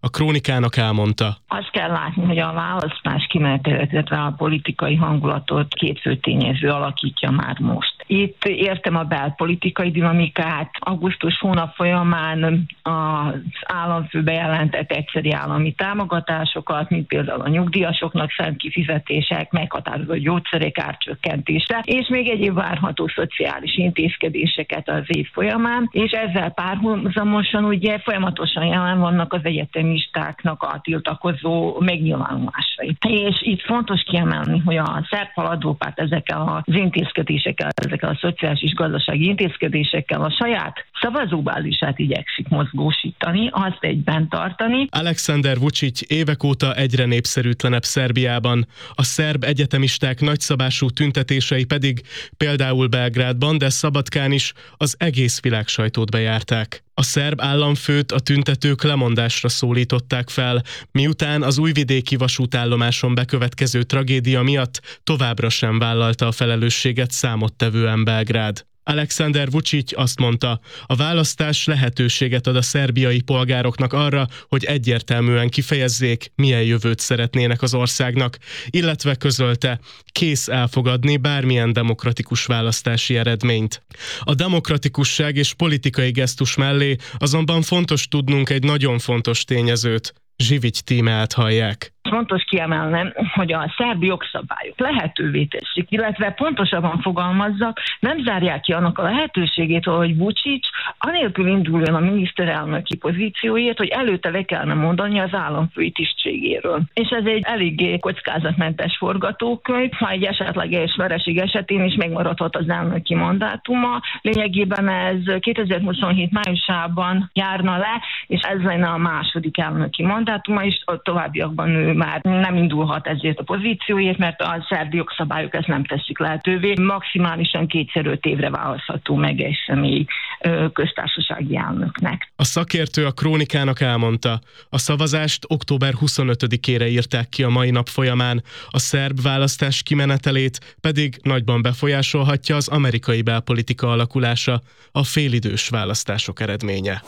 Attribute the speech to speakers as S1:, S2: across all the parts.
S1: a Krónikának elmondta.
S2: Azt kell látni, hogy a választás kimenetelet, illetve a politikai hangulatot két fő tényező alakítja már most. Itt értem a belpolitikai dinamikát. Augusztus hónap folyamán az államfő bejelentett egyszeri állami támogatásokat, mint például a nyugdíjasoknak szánt kifizetések, meghatározó gyógyszerek árcsökkentése, és még egyéb várható szociális intézkedéseket az év folyamán, és ezzel párhuzamosan ugye folyamatosan jelen vannak az egyetemistáknak a tiltakozó megnyilvánulásai. És itt fontos kiemelni, hogy a szerb haladópárt ezekkel az intézkedésekkel, ezekkel a szociális és gazdasági intézkedésekkel a saját szavazóbázisát igyekszik mozgósítani, azt egyben tartani.
S1: Alexander Vučić évek óta egyre népszerűtlenebb Szerbiában. A szerb egyetemisták nagyszabású tüntetései pedig például Belgrádban, de Szabadkán is az egész világ sajtót bejárták. A szerb államfőt a tüntetők lemondásra szólították fel, miután az újvidéki vasútállomáson bekövetkező tragédia miatt továbbra sem vállalta a felelősséget számottevően Belgrád. Alexander Vučić azt mondta, a választás lehetőséget ad a szerbiai polgároknak arra, hogy egyértelműen kifejezzék, milyen jövőt szeretnének az országnak, illetve közölte, kész elfogadni bármilyen demokratikus választási eredményt. A demokratikusság és politikai gesztus mellé azonban fontos tudnunk egy nagyon fontos tényezőt. Živić tímát hallják.
S2: Fontos kiemelnem, hogy a szerb jogszabályok lehetővé teszik, illetve pontosabban fogalmazzak, nem zárják ki annak a lehetőségét, hogy Vučić anélkül induljon a miniszterelnöki pozícióért, hogy előtte le kellene mondani az államfői tisztségéről. És ez egy eléggé kockázatmentes forgatókönyv, ha egy esetleges vereség esetén is megmaradhat az elnöki mandátuma. Lényegében ez 2027 májusában járna le, és ez lenne a második elnöki mandátuma, és a továbbiakban ő már nem indulhat ezért a pozícióért, mert a szerb jogszabályok ezt nem teszik lehetővé. Maximálisan 2-5 évre választható meg egy személy köztársasági elnöknek.
S1: A szakértő a Krónikának elmondta, a szavazást október 25-ére írták ki a mai nap folyamán, a szerb választás kimenetelét pedig nagyban befolyásolhatja az amerikai belpolitika alakulása, a félidős választások eredménye.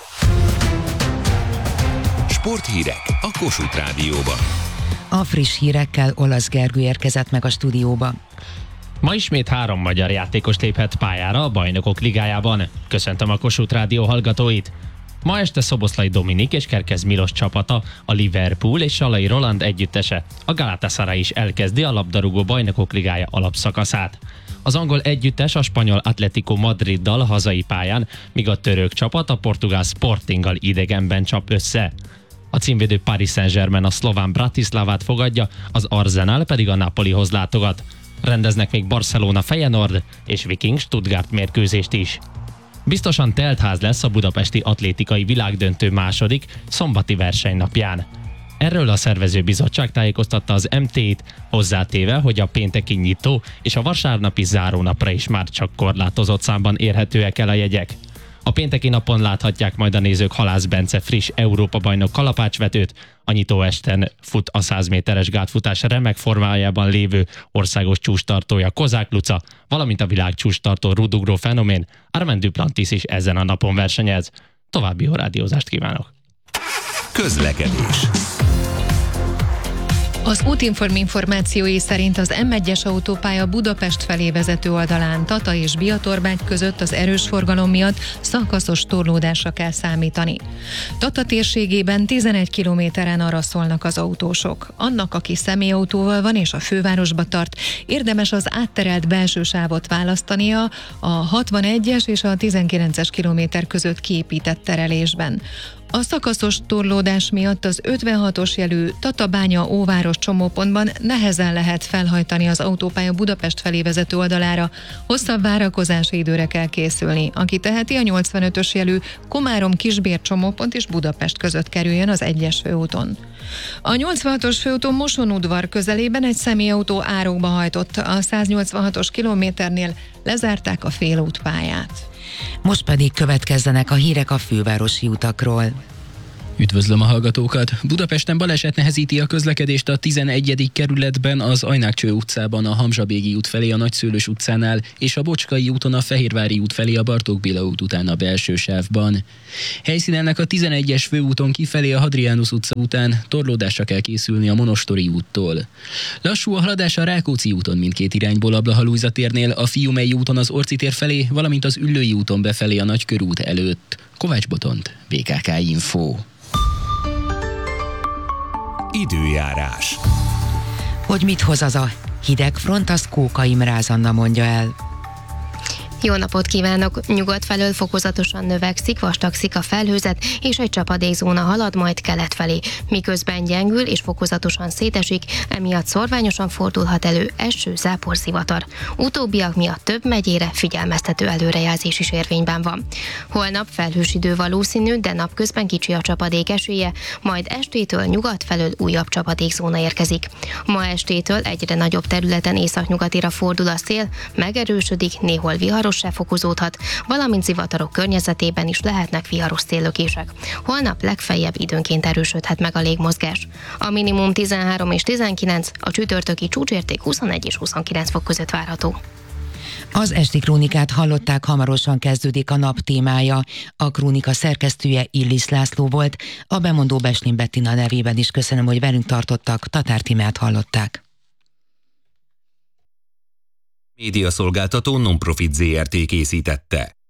S3: Sporthírek a Kossuth Rádióban.
S4: A friss hírekkel Olasz Gergő érkezett meg a stúdióba.
S5: Ma ismét 3 magyar játékos léphet pályára a Bajnokok Ligájában. Köszöntöm a Kossuth Rádió hallgatóit! Ma este Szoboszlai Dominik és Kerkez Milos csapata, a Liverpool és Salai Roland együttese. A Galatasaray is elkezdi a labdarúgó Bajnokok Ligája alapszakaszát. Az angol együttes a spanyol Atlético Madriddal hazai pályán, míg a török csapat a portugál Sportinggal idegenben csap össze. A címvédő Paris Saint-Germain a szlován Bratislavát fogadja, az Arsenal pedig a Napolihoz látogat. Rendeznek még Barcelona Feyenoord és Viking Stuttgart mérkőzést is. Biztosan teltház lesz a budapesti atlétikai világdöntő második, szombati versenynapján. Erről a szervezőbizottság tájékoztatta az MT-t, hozzátéve, hogy a pénteki nyitó és a vasárnapi zárónapra is már csak korlátozott számban érhetőek el a jegyek. A pénteki napon láthatják majd a nézők Halász Bence friss Európa-bajnok kalapácsvetőt, a nyitó esten fut a 100 méteres gátfutás remek formájában lévő országos csúcstartója Kozák Luca, valamint a világ csúcstartó rúdugró fenomén Armand Duplantis is ezen a napon versenyez. További jó rádiózást kívánok!
S3: Közlekedés.
S6: Az Útinform információi szerint az M1-es autópálya Budapest felé vezető oldalán Tata és Biatorbágy között az erős forgalom miatt szakaszos torlódásra kell számítani. Tata térségében 11 kilométeren arra szólnak az autósok. Annak, aki személyautóval van és a fővárosba tart, érdemes az átterelt belső sávot választania a 61-es és a 19-es kilométer között kiépített terelésben. A szakaszos torlódás miatt az 56-os jelű Tatabánya-Óváros csomópontban nehezen lehet felhajtani az autópálya Budapest felé vezető oldalára, hosszabb várakozási időre kell készülni. Aki teheti, a 85-ös jelű Komárom-Kisbér csomópont és Budapest között kerüljön az 1-es főúton. A 86-os főúton Mosonudvar közelében egy személyautó árokba hajtott. A 186-os kilométernél lezárták a félútpályát.
S4: Most pedig következzenek a hírek a fővárosi utakról.
S7: Üdvözlöm a hallgatókat! Budapesten baleset nehezíti a közlekedést a 11. kerületben, az Ajnák-Cső utcában, a Hamzsabégi út felé a Nagyszőlős utcánál, és a Bocskai úton a Fehérvári út felé a Bartók Béla út után a belső sávban. Helyszínelnek a 11-es főúton kifelé a Hadrianus utca után, torlódásra kell készülni a Monostori úttól. Lassú a haladás a Rákóczi úton mindkét irányból a Blaha Lujza térnél, a Fiumei úton az Orci tér felé, valamint az Üllői úton befelé a Nagykörút előtt. Kovács Botont, BKK Info.
S3: Időjárás.
S4: Hogy mit hoz az a hideg front, azt Kóka Imre Anna mondja el.
S8: Jó napot kívánok! Nyugat felől fokozatosan növekszik, vastagszik a felhőzet, és egy csapadékzóna halad majd kelet felé, miközben gyengül és fokozatosan szétesik, emiatt szorványosan fordulhat elő eső, zápor, zivatar. Utóbbiak miatt több megyére figyelmeztető előrejelzés is érvényben van. Holnap felhős idő valószínű, de napközben kicsi a csapadék esélye, majd estétől nyugat felől újabb csapadékzóna érkezik. Ma estétől egyre nagyobb területen északnyugatira fordul a szél, megerősödik, néhol viharos se fokozódhat, valamint zivatarok környezetében is lehetnek viharos széllökések. Holnap legfeljebb időnként erősödhet meg a légmozgás. A minimum 13 és 19, a csütörtöki csúcsérték 21 és 29 fok között várható.
S4: Az esti krónikát hallották, hamarosan kezdődik a nap témája. A krónika szerkesztője Illis László volt, a bemondó Beslin Bettina nevében is köszönöm, hogy velünk tartottak, Tatár Tímeát hallották.
S3: Médiaszolgáltató Non-Profit Zrt. Készítette.